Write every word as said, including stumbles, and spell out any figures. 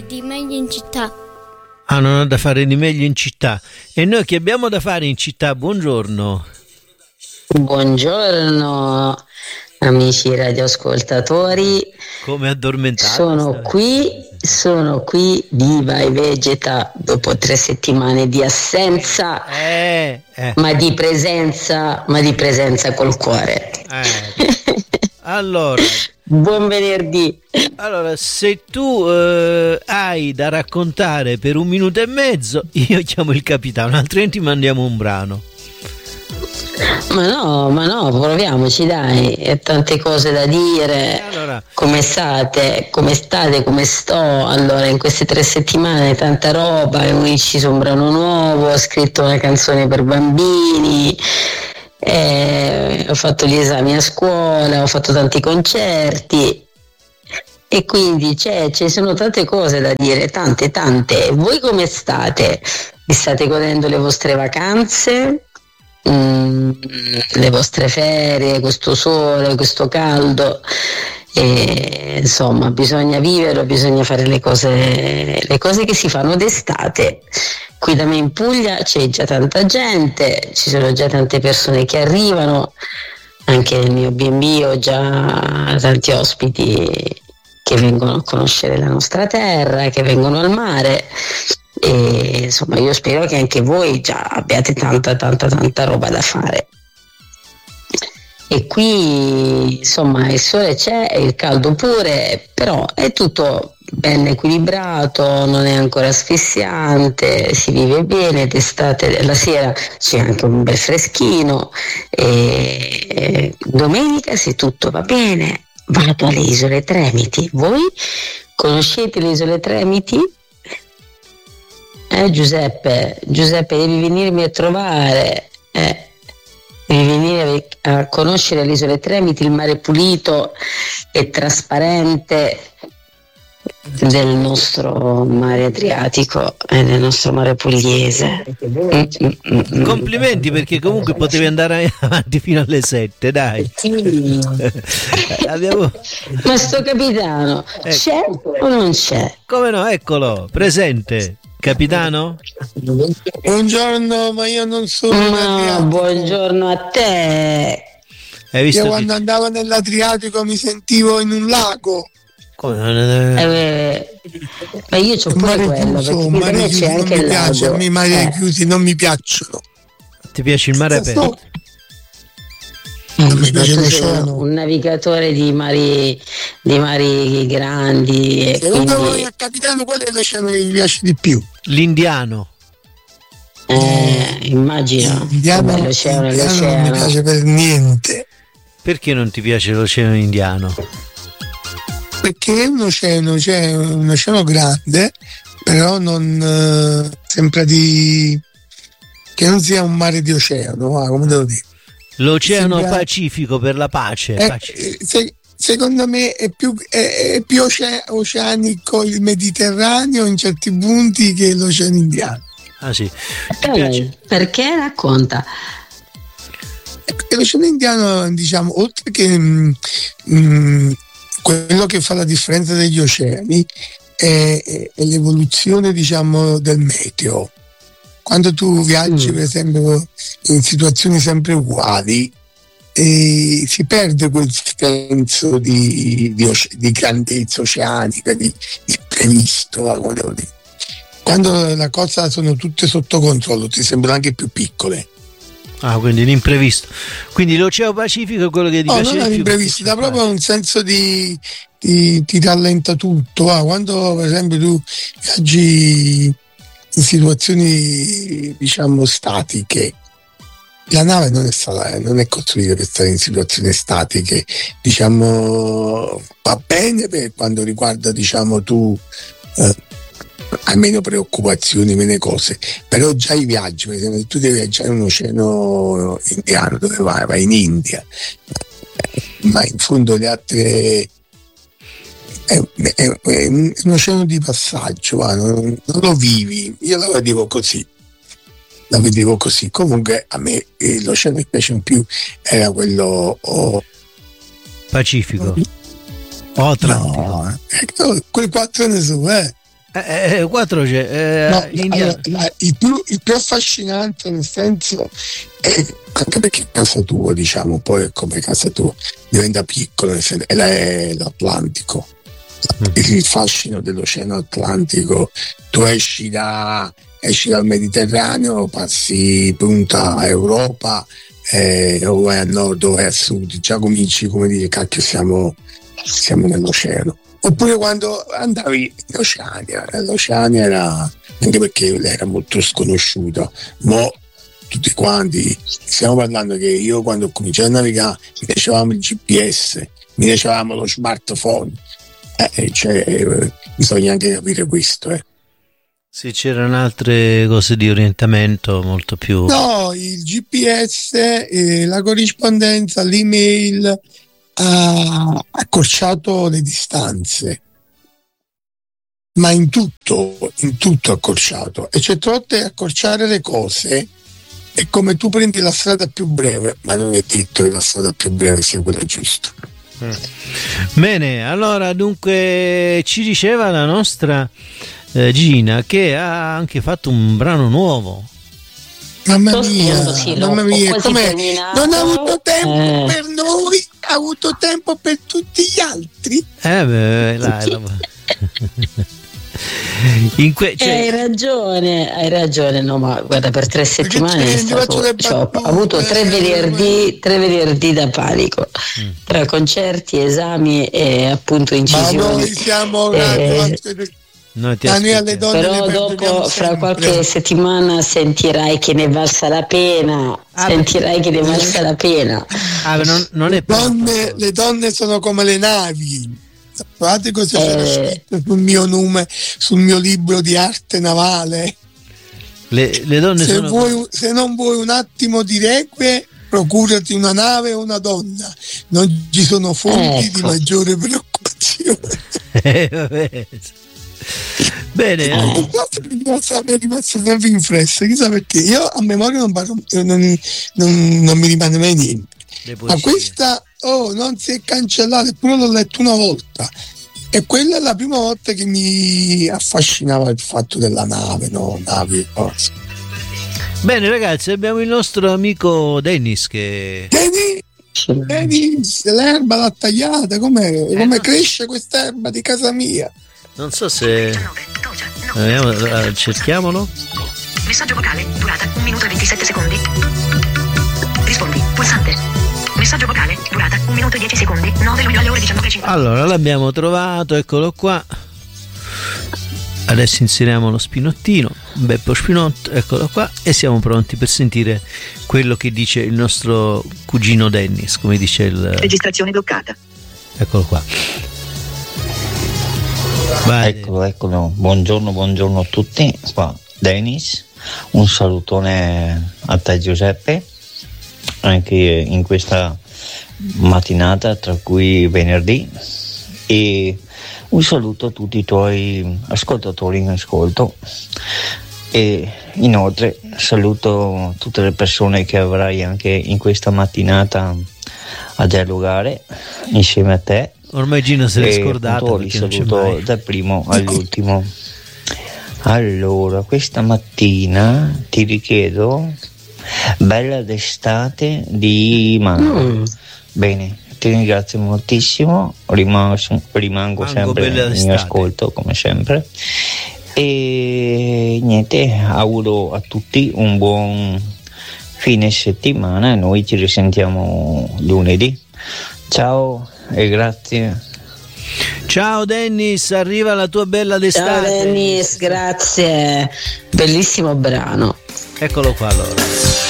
fare di meglio in città. Ah, non ho da fare di meglio in città. E noi che abbiamo da fare in città? Buongiorno. Buongiorno amici radioascoltatori. Come addormentato? Sono qui, sono qui viva e vegeta dopo tre settimane di assenza, Eh, eh. ma di presenza, ma di presenza col cuore. Eh. Allora, buon venerdì. Allora, se tu eh, hai da raccontare per un minuto e mezzo, io chiamo il capitano, altrimenti mandiamo un brano. Ma no, ma no, proviamoci dai, è tante cose da dire. Allora, come state? Come state? Come sto? Allora, in queste tre settimane tanta roba, ho inciso un brano nuovo, ho scritto una canzone per bambini, eh, ho fatto gli esami a scuola, ho fatto tanti concerti e quindi c'è, ci sono tante cose da dire, tante, tante. Voi come state? Vi state godendo le vostre vacanze? Mm, le vostre ferie, questo sole, questo caldo, e, insomma bisogna vivere, bisogna fare le cose, le cose che si fanno d'estate. Qui da me in Puglia c'è già tanta gente, ci sono già tante persone che arrivano, anche nel mio B and B ho già tanti ospiti che vengono a conoscere la nostra terra, che vengono al mare. E insomma io spero che anche voi già abbiate tanta tanta tanta roba da fare. E qui insomma il sole c'è e il caldo pure, però è tutto ben equilibrato, non è ancora asfissiante, si vive bene, d'estate la sera c'è anche un bel freschino e domenica, se tutto va bene, vado alle Isole Tremiti. Voi conoscete le Isole Tremiti? Eh Giuseppe, Giuseppe devi venirmi a trovare, eh, devi venire a conoscere le Isole Tremiti, il mare pulito e trasparente del nostro mare Adriatico e del nostro mare pugliese. Mm-mm-mm. Complimenti, perché comunque potevi andare avanti fino alle sette, dai. Abbiamo... Ma sto capitano, ecco. C'è o non c'è? Come no, eccolo, presente. Capitano? Buongiorno, ma io non sono no, buongiorno a te. Hai visto io che... quando andavo nell'Adriatico mi sentivo in un lago. Come? Eh, ma io c'ho pure quello, chiuso, perché da me c'è anche il piace, lago. A me i mari eh. chiusi non mi piacciono. Ti piace il mare aperto? Non mi piace Tu sei l'oceano. un navigatore di mari, di mari grandi e Secondo quindi... voi, capitano, qual è l'oceano che mi piace di più? L'indiano. Eh, immagino. L'indiano, Vabbè, l'oceano, l'indiano l'oceano. non mi piace per niente. Perché non ti piace l'oceano indiano? Perché è un oceano, cioè un oceano grande, però non eh, sembra di che non sia un mare di oceano, ah, come devo dire. L'oceano Sembra... Pacifico per la pace. Eh, pace. Se, secondo me è più, è, è più oce- oceanico il Mediterraneo in certi punti che l'oceano indiano. Ah sì. Eh, perché racconta? Perché l'oceano indiano, diciamo, oltre che mh, mh, quello che fa la differenza degli oceani è, è, è l'evoluzione, diciamo, del meteo. Quando tu viaggi, mm. per esempio, in situazioni sempre uguali, eh, si perde quel senso di, di, oce- di grandezza oceanica, di imprevisto. Quando le cose sono tutte sotto controllo, ti sembrano anche più piccole. Ah, quindi l'imprevisto. Quindi l'Oceano Pacifico è quello che ti no, piace non di è più. l'imprevisto, dà proprio un senso di, di ti rallenta tutto. Va. Quando per esempio tu viaggi in situazioni, diciamo, statiche, la nave non è stata, non è costruita per stare in situazioni statiche, diciamo, va bene per quando riguarda, diciamo, tu eh, hai meno preoccupazioni, meno cose, però già i viaggi, per esempio, tu devi viaggiare in un oceano indiano, dove vai? Vai in India, ma in fondo le altre è, è, è un oceano di passaggio, va, non, non lo vivi. Io la vedevo così, la vedevo così. Comunque a me eh, l'oceano che piace in più era quello oh, Pacifico o Atlantico. No, ecco, quei quattro ne so, eh. Eh, eh, quattro c'è. Eh, No, India- allora, la- il, più, il più affascinante nel senso è, anche perché casa tua, diciamo, poi è come casa tua, diventa piccolo, nel senso, è la- è l'Atlantico. Il fascino dell'Oceano Atlantico, tu esci da esci dal Mediterraneo, passi punta Europa, eh, o vai a nord o vai a sud, già cominci come dire, cacchio, siamo, siamo nell'oceano. Oppure quando andavi in Oceania, l'Oceania era, anche perché era molto sconosciuta, mo tutti quanti, stiamo parlando che io quando ho cominciato a navigare mi piacevamo il G P S, mi piacevamo lo smartphone, eh, cioè, eh, bisogna anche capire questo. Eh. Sì, c'erano altre cose di orientamento molto più... No, il G P S, eh, la corrispondenza, l'email ha accorciato le distanze, ma in tutto, in tutto accorciato. E certe volte accorciare le cose è come tu prendi la strada più breve, ma non è detto che la strada più breve sia quella giusta. Mm. Bene, allora dunque ci diceva la nostra eh, Gina che ha anche fatto un brano nuovo. Mamma Sto mia, scrivendo, sì, l'ho- mamma ho mia, quasi com'è? terminato. Non ha avuto tempo Eh. per noi, ha avuto tempo per tutti gli altri. Eh beh, là, là. In que- Eh, cioè, hai ragione, hai ragione, no, ma guarda, per tre settimane ti è rendi, faccio stato, le cioè, ho battute, avuto tre eh, venerdì, tre venerdì da panico, Mm. tra concerti, esami e appunto Ma incisioni. noi siamo Eh, radio, anche- noi ti ma noi alle aspettiamo. donne Però le perdoniamo dopo, fra sempre. qualche settimana, sentirai che ne valsa la pena. Ah, sentirai che ne valsa la pena. Ah, non, non è Le donne, pronto. le donne sono come le navi. Guardate cosa c'era Eh. scritto sul mio nome, sul mio libro di arte navale. Le, le donne Se, sono... vuoi, se non vuoi un attimo di requie, procurati una nave o una donna. Non ci sono fonti Ecco. di maggiore preoccupazione. Eh, vabbè. Bene, eh. Mi è rimasto sempre impresso, chissà perché. Io a memoria non, parlo, non, non, non mi rimane mai niente. le Ma poesie. questa oh, non si è cancellata, eppure l'ho letto una volta. E quella è la prima volta che mi affascinava il fatto della nave, no? Navi, cose. Bene ragazzi, abbiamo il nostro amico Dennis che... Dennis, Dennis, l'erba l'ha tagliata, come Eh, come no. cresce quest'erba di casa mia? Non so se... Vediamo, eh, cerchiamolo. Messaggio vocale, durata un minuto e ventisette secondi. Rispondi, pulsante. Messaggio vocale, durata un minuto e dieci secondi. nove luglio alle ore diciannove e cinquanta. Allora, l'abbiamo trovato, eccolo qua. Adesso inseriamo lo spinottino, Beppo Spinotto, eccolo qua, e siamo pronti per sentire quello che dice il nostro cugino Dennis, come dice il... Registrazione bloccata. Eccolo qua. Vai. Eccolo, eccolo. Buongiorno, buongiorno a tutti. Qua Dennis, un salutone a te Giuseppe, anche in questa mattinata, tra cui venerdì, e un saluto a tutti i tuoi ascoltatori in ascolto, e inoltre saluto tutte le persone che avrai anche in questa mattinata a dialogare insieme a te. Ormai Gino se l'è E scordato appunto li perché non c'è saluto mai. dal primo all'ultimo. Allora, questa mattina ti richiedo Bella d'estate di Mango. Mm. Bene, ti ringrazio moltissimo, rimango, rimango Mango, sempre Bella in d'estate. ascolto come sempre, e niente, auguro a tutti un buon fine settimana e noi ci risentiamo lunedì. Ciao e grazie. Ciao Dennis, arriva la tua bella d'estate. Ciao Dennis, grazie. Bellissimo brano. Eccolo qua allora.